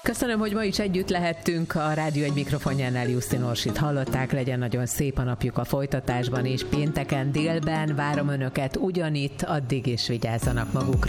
Köszönöm, hogy ma is együtt lehettünk. A Rádió egy mikrofonjánál Justin Orsit hallották. Legyen nagyon szép a napjuk a folytatásban, és pénteken délben várom önöket ugyanitt, addig is vigyázzanak magukra.